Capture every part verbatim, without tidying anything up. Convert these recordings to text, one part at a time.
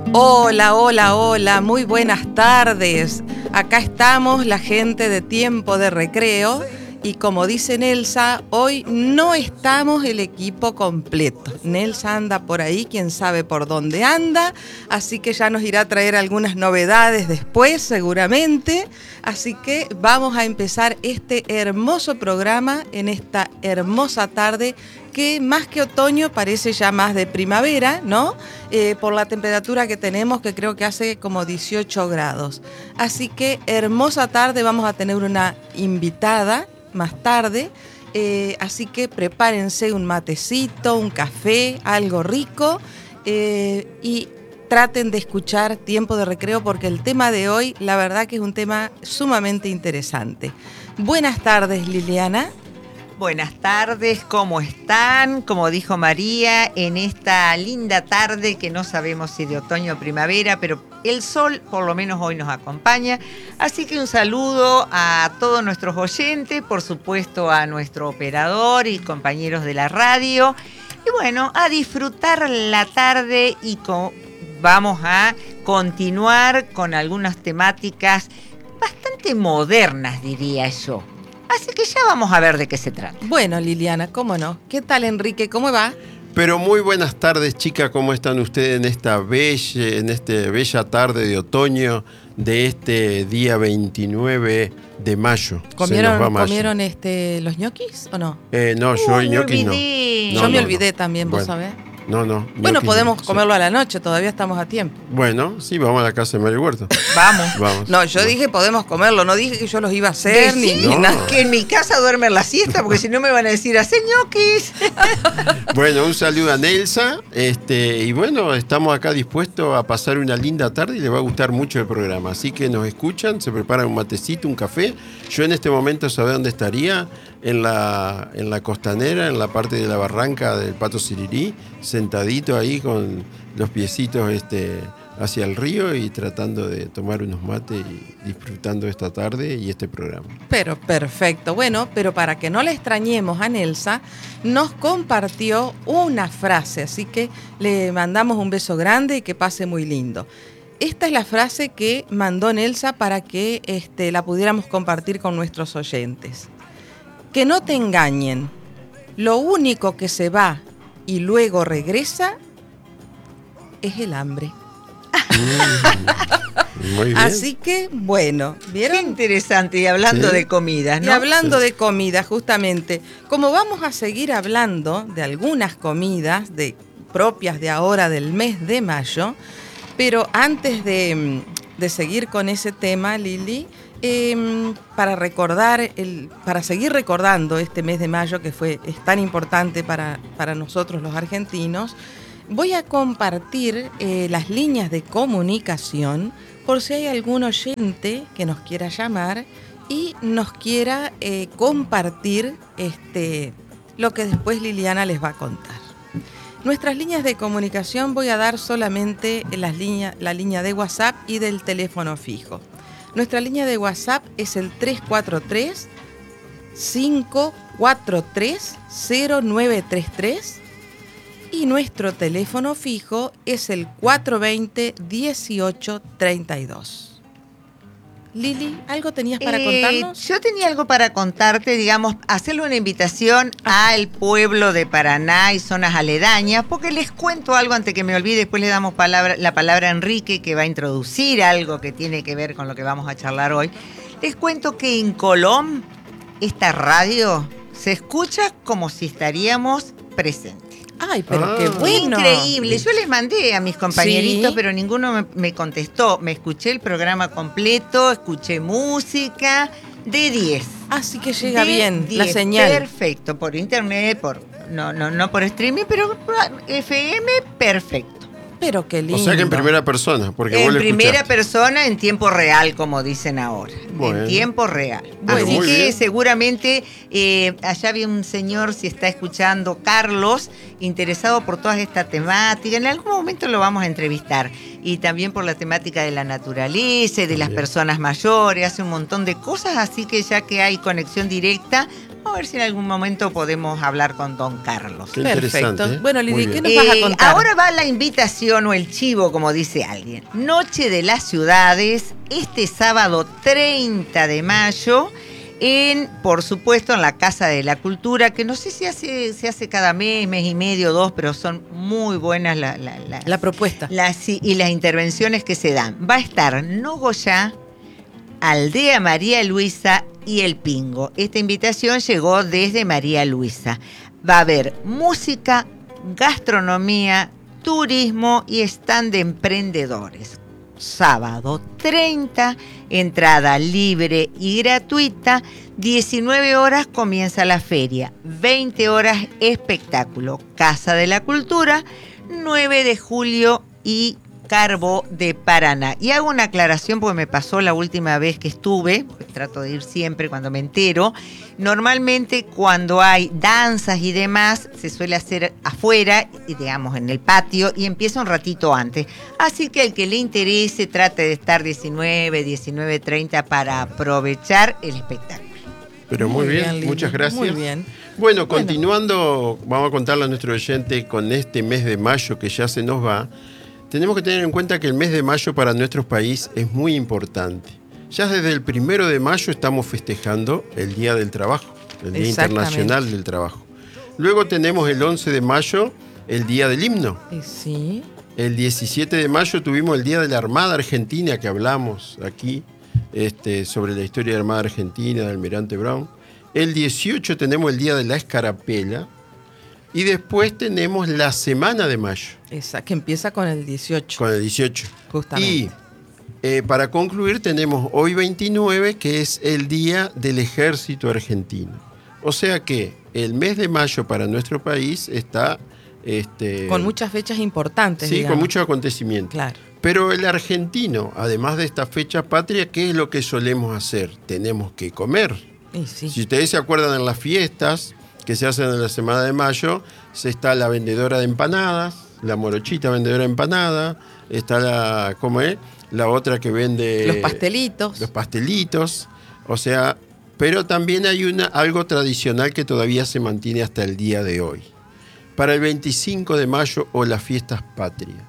Hola, hola, hola, muy buenas tardes. Acá estamos, la gente de Tiempo de Recreo. Y como dice Nelsa, hoy no estamos el equipo completo. Nelsa anda por ahí, quién sabe por dónde anda, así que ya nos irá a traer algunas novedades después, seguramente. Así que vamos a empezar este hermoso programa en esta hermosa tarde que más que otoño parece ya más de primavera, ¿no? Eh, por la temperatura que tenemos, que creo que hace como dieciocho grados. Así que hermosa tarde, vamos a tener una invitada más tarde, eh, así que prepárense un matecito, un café, algo rico, eh, y traten de escuchar Tiempo de Recreo porque el tema de hoy, la verdad que es un tema sumamente interesante. Buenas tardes, Liliana. Buenas tardes, ¿cómo están? Como dijo María, en esta linda tarde que no sabemos si de otoño o primavera, pero el sol por lo menos hoy nos acompaña. Así que un saludo a todos nuestros oyentes, por supuesto a nuestro operador y compañeros de la radio. Y bueno, a disfrutar la tarde y con, vamos a continuar con algunas temáticas bastante modernas, diría yo. Así que ya vamos a ver de qué se trata. Bueno, Liliana, cómo no. ¿Qué tal, Enrique? ¿Cómo va? Pero muy buenas tardes, chicas. ¿Cómo están ustedes en esta bella, en este bella tarde de otoño de este día veintinueve de mayo? ¿Comieron, mayo. ¿comieron este, los ñoquis o no? Eh, no, yo uh, ñoquis no. no. Yo me no, olvidé no. también, bueno. vos sabés. No, no. Bueno, podemos no. comerlo a la noche, todavía estamos a tiempo. Bueno, sí, vamos a la casa de Mario Huerto. Vamos. vamos. No, yo bueno. dije podemos comerlo, no dije que yo los iba a hacer ni, ni no. nada. Que en mi casa duermen la siesta, porque si no me van a decir, hacer ñoquis. Bueno, un saludo a Nelsa. Este, y bueno, estamos acá dispuestos a pasar una linda tarde y les va a gustar mucho el programa. Así que nos escuchan, se preparan un matecito, un café. Yo en este momento, ¿sabe dónde estaría? En la, en la costanera, en la parte de la barranca del Pato Sirirí, sentadito ahí con los piecitos este, hacia el río y tratando de tomar unos mates y disfrutando esta tarde y este programa. Pero perfecto. Bueno, pero para que no le extrañemos a Nelsa, nos compartió una frase, así que le mandamos un beso grande y que pase muy lindo. Esta es la frase que mandó Nelsa para que este, la pudiéramos compartir con nuestros oyentes. Que no te engañen, lo único que se va y luego regresa es el hambre. Mm, muy bien. Así que, bueno, ¿vieron? Qué interesante, y hablando sí. de comidas, ¿no? Y hablando sí. de comida, justamente, como vamos a seguir hablando de algunas comidas de, propias de ahora del mes de mayo, pero antes de, de seguir con ese tema, Lili, Eh, para recordar, el, para seguir recordando este mes de mayo que fue, es tan importante para, para nosotros los argentinos, voy a compartir eh, las líneas de comunicación por si hay algún oyente que nos quiera llamar y nos quiera eh, compartir este, lo que después Liliana les va a contar. Nuestras líneas de comunicación voy a dar solamente las líneas, la línea de WhatsApp y del teléfono fijo. Nuestra línea de WhatsApp es el tres cuatro tres, cinco cuatro tres, cero nueve tres tres y nuestro teléfono fijo es el cuatro dos cero, dieciocho treinta y dos. Lili, ¿algo tenías para eh, contarnos? Yo tenía algo para contarte, digamos, hacerle una invitación al pueblo de Paraná y zonas aledañas, porque les cuento algo antes que me olvide, después le damos palabra, la palabra a Enrique, que va a introducir algo que tiene que ver con lo que vamos a charlar hoy. Les cuento que en Colón, esta radio se escucha como si estaríamos presentes. Ay, pero ah, qué bueno. Increíble. Yo les mandé a mis compañeritos, ¿sí? Pero ninguno me, me contestó. Me escuché el programa completo, escuché música de diez. Así que llega de bien diez. La señal. Perfecto, por internet, por no, no, no por streaming, pero F M, perfecto. Pero qué lindo. O sea que en primera persona. Porque en vos le primera escuchaste. persona, en tiempo real, como dicen ahora. Bueno. En tiempo real. Bueno, Así muy que bien. seguramente eh, allá había un señor, si está escuchando, Carlos, interesado por toda esta temática. En algún momento lo vamos a entrevistar. Y también por la temática de la naturaleza y de las Bien. personas mayores. Hace un montón de cosas, así que ya que hay conexión directa, A ver si en algún momento podemos hablar con don Carlos. Qué interesante, Perfecto. ¿eh? Bueno, Muy Lili, bien. ¿qué nos vas a Eh, contar? ahora va la invitación o el chivo, como dice alguien. Noche de las Ciudades, este sábado treinta de mayo, en, por supuesto, en la Casa de la Cultura, que no sé si hace, se hace cada mes, mes y medio, dos, pero son muy buenas la, la, la, La propuesta. las, y las intervenciones que se dan. Va a estar Nogoyá, Aldea María Luisa y El Pingo. Esta invitación llegó desde María Luisa. Va a haber música, gastronomía, turismo y stand de emprendedores. Sábado treinta, entrada libre y gratuita. diecinueve horas comienza la feria. veinte horas espectáculo. Casa de la Cultura, nueve de julio y Carbó de Paraná. Y hago una aclaración porque me pasó la última vez que estuve, pues trato de ir siempre cuando me entero. Normalmente cuando hay danzas y demás, se suele hacer afuera, digamos en el patio, y empieza un ratito antes. Así que al que le interese, trate de estar diecinueve, diecinueve treinta para aprovechar el espectáculo. Pero muy, Muy bien, bien, Lili, muchas gracias. muy bien. Bueno, continuando, vamos a contarle a nuestro oyente con este mes de mayo que ya se nos va. Tenemos que tener en cuenta que el mes de mayo para nuestro país es muy importante. Ya desde el primero de mayo estamos festejando el Día del Trabajo, el Día Internacional del Trabajo. Luego tenemos el once de mayo, el Día del Himno. Eh, Sí. El diecisiete de mayo tuvimos el Día de la Armada Argentina, que hablamos aquí este, sobre la historia de la Armada Argentina, del almirante Brown. El dieciocho tenemos el Día de la Escarapela. Y después tenemos la Semana de Mayo. Esa, que empieza con el dieciocho. Con el dieciocho. Justamente. Y eh, para concluir tenemos hoy veintinueve, que es el Día del Ejército Argentino. O sea que el mes de mayo para nuestro país está... Este, Con muchas fechas importantes. Sí, digamos. con muchos acontecimientos. Claro. Pero el argentino, además de esta fecha patria, ¿qué es lo que solemos hacer? Tenemos que comer. Y sí. Si ustedes se acuerdan en las fiestas que se hacen en la semana de mayo, se está la vendedora de empanadas, la morochita vendedora de empanada, está la, ¿cómo es? La otra que vende... Los pastelitos. Los pastelitos, o sea, pero también hay una, algo tradicional que todavía se mantiene hasta el día de hoy. Para el veinticinco de mayo o las fiestas patrias,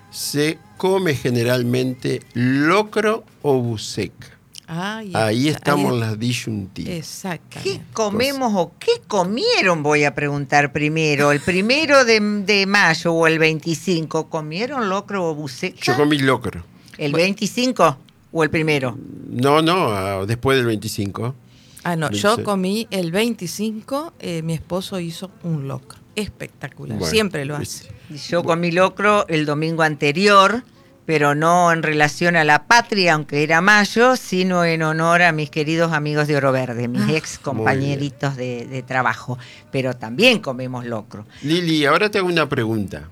se come generalmente locro o buceca. Ahí, Ahí está, estamos ahí- las disyuntivas. Exactamente. ¿Qué comemos o qué comieron? Voy a preguntar primero. ¿El primero de, de mayo o el veinticinco comieron locro o buceca? Yo comí locro. ¿El veinticinco o el primero? No, no, ah, después del veinticinco. Ah, no, Dice- yo comí el veinticinco, eh, mi esposo hizo un locro. Espectacular, Bueno, siempre lo ¿viste? hace. Yo comí locro el domingo anterior, pero no en relación a la patria, aunque era mayo, sino en honor a mis queridos amigos de Oro Verde, mis Ah, ex compañeritos de, de trabajo. Pero también comemos locro. Lili, ahora te hago una pregunta.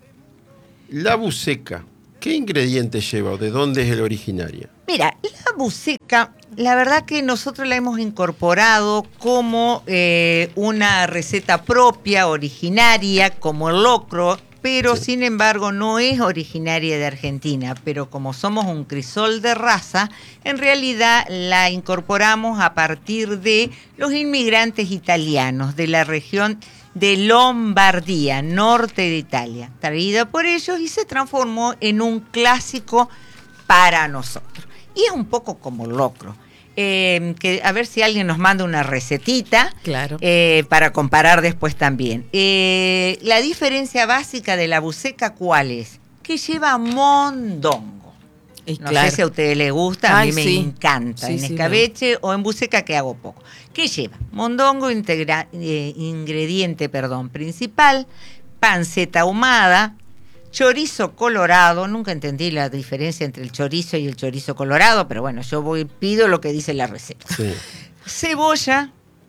La buceca, ¿qué ingredientes lleva o de dónde es el originaria? Mira, la buceca, la verdad que nosotros la hemos incorporado como eh, una receta propia, originaria, como el locro, pero Sí. sin embargo no es originaria de Argentina. Pero como somos un crisol de raza, en realidad la incorporamos a partir de los inmigrantes italianos de la región de Lombardía, norte de Italia, traída por ellos y se transformó en un clásico para nosotros. Y es un poco como locro. Eh, que a ver si alguien nos manda una recetita Claro. eh, para comparar después también. Eh, la diferencia básica de la buceca, ¿cuál es? Que lleva mondongo. Y No claro. sé si a ustedes les gusta, a Ay, mí me sí. encanta. Sí, en sí, escabeche o en buceca que hago poco. ¿Qué lleva? Mondongo, integra- eh, ingrediente perdón, principal, panceta ahumada, chorizo colorado. Nunca entendí la diferencia entre el chorizo y el chorizo colorado, pero bueno, yo voy pido lo que dice la receta. Sí. Cebolla,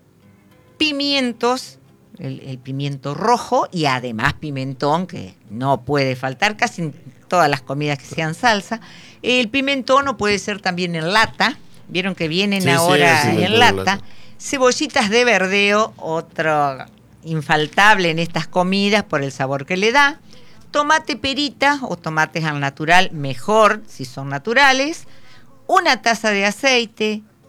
pimientos, el, el pimiento rojo y además pimentón, que no puede faltar casi en todas las comidas que sean salsa. El pimentón no puede ser también en lata, vieron que vienen Sí, sí, ahora el pimentón en en lata. lata. Cebollitas de verdeo, otro infaltable en estas comidas por el sabor que le da. Tomate perita o tomates al natural, mejor si son naturales. Una taza de aceite,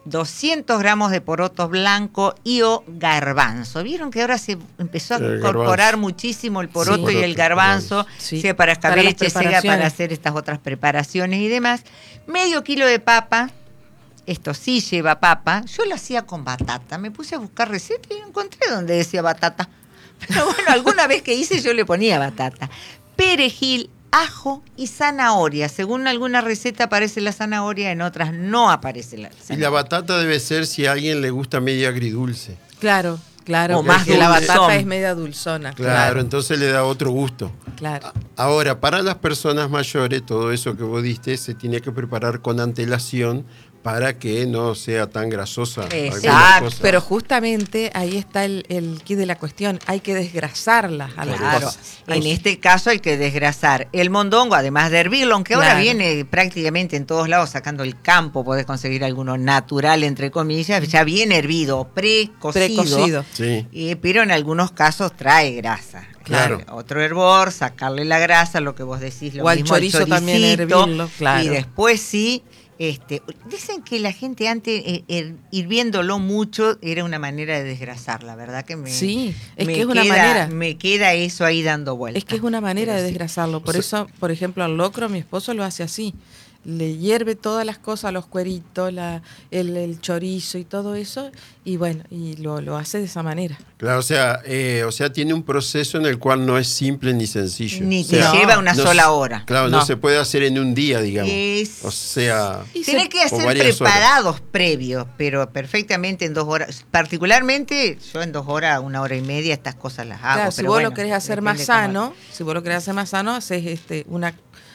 doscientos gramos de porotos blancos y o garbanzo. ¿Vieron que ahora se empezó a El incorporar garbanzo. muchísimo el poroto Sí. y el garbanzo, Sí. sea para Para las escabeche, sea preparaciones. para hacer estas otras preparaciones y demás? Medio kilo de papa. Esto sí lleva papa. Yo lo hacía con batata. Me puse a buscar recetas y no encontré donde decía batata. Pero bueno, alguna vez que hice yo le ponía batata. Perejil, ajo y zanahoria. Según alguna receta aparece la zanahoria, en otras no aparece la zanahoria. Y la batata debe ser si a alguien le gusta medio agridulce. Claro, claro. O más porque la dulzón. batata es media dulzona. Claro, Claro, entonces le da otro gusto. claro. Ahora, para las personas mayores, todo eso que vos diste se tiene que preparar con antelación para que no sea tan grasosa. alguna Exacto. cosa. Pero justamente ahí está el, el quid de la cuestión. Hay que desgrasarlas a las Claro, cosas. en Hay- este caso hay que desgrasar el mondongo, además de hervirlo, aunque ahora Claro. viene prácticamente en todos lados, sacando el campo, podés conseguir alguno natural, entre comillas, ya viene hervido, precocido, Precocido. Sí. eh, pero en algunos casos trae grasa. Claro. Otro hervor, sacarle la grasa, lo que vos decís, lo O al mismo al chorizo también choricito, hervirlo, claro. y después sí. Este, dicen que la gente antes, eh, eh, hirviéndolo mucho, era una manera de desgrasar, la verdad que me... Sí, es me que es una queda- manera. Me queda eso ahí dando vueltas. Es que es una manera Pero de sí. desgrasarlo. Por O sea- eso, por ejemplo, al locro mi esposo lo hace así. Le hierve todas las cosas, los cueritos, la, el, el chorizo y todo eso, y bueno, y lo, lo hace de esa manera. Claro, o sea, eh, o sea, tiene un proceso en el cual no es simple ni sencillo. Ni O te sea, lleva una no sola se- hora. Claro, no. No. se puede hacer en un día, digamos. Es- O sea, Y Tiene se- que o hacer varias preparados previos, pero perfectamente en dos horas. Particularmente, yo en dos horas, una hora y media, estas cosas las hago. Claro, si pero vos bueno, lo querés hacer depende más cómo- sano, si vos lo querés hacer más sano, haces este, una,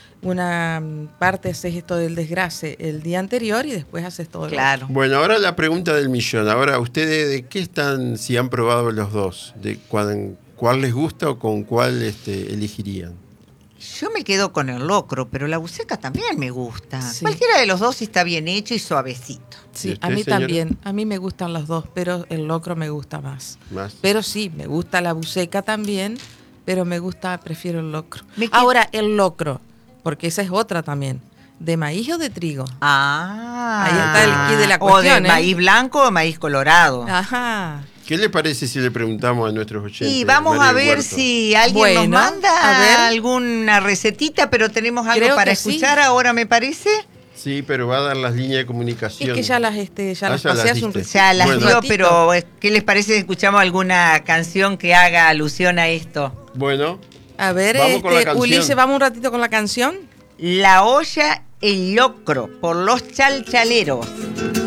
una mm, parte, haces esto del desgrase el día anterior y después haces todo el Claro. bueno, ahora la pregunta del millón. Ahora, ¿ustedes de qué están, si han probado los dos? ¿De cuál, cuál les gusta o con cuál este, elegirían? Yo me quedo con el locro, pero la buceca también me gusta. Sí. Cualquiera de los dos sí está bien hecho y suavecito. Sí, ¿Y a usted, mí señora? también. A mí me gustan los dos, pero el locro me gusta más. Más. Pero sí, me gusta la buceca también, pero me gusta, prefiero el locro. Me qued- Ahora, el locro, porque esa es otra también. ¿De maíz o de trigo? Ah. Ahí está el quid de la O de cuestión, ¿eh? maíz blanco o maíz colorado. Ajá. ¿Qué le parece si le preguntamos a nuestros oyentes? Y vamos María a del ver Huerto? si alguien Bueno, nos manda a ver. alguna recetita, pero tenemos algo Creo para que sí. escuchar ahora, me parece. Sí, pero va a dar las líneas de comunicación. Es que ya las, este, ya Ah, las ya las pasé hace un diste. ratito. Ya las Bueno. dio, ratito. pero eh, ¿qué les parece si escuchamos alguna canción que haga alusión a esto? Bueno, A ver, Vamos con la este, canción. Ulises, vamos un ratito con la canción. La olla, el locro, por los chalchaleros.